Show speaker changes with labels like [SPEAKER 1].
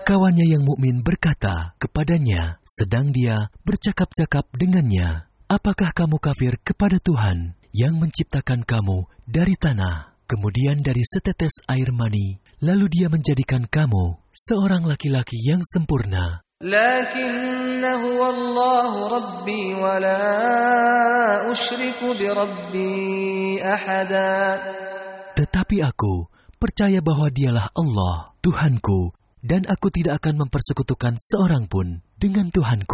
[SPEAKER 1] Kawannya yang mukmin berkata kepadanya, sedang dia bercakap-cakap dengannya, apakah kamu kafir kepada Tuhan yang menciptakan kamu dari tanah, kemudian dari setetes air mani, lalu dia menjadikan kamu seorang laki-laki yang sempurna.
[SPEAKER 2] Lakinna huwa Allah Rabbi wa la usyriku bi Rabbi ahada.
[SPEAKER 1] Tetapi aku percaya bahwa dialah Allah, Tuhanku, dan aku tidak akan mempersekutukan seorang pun dengan Tuhanku.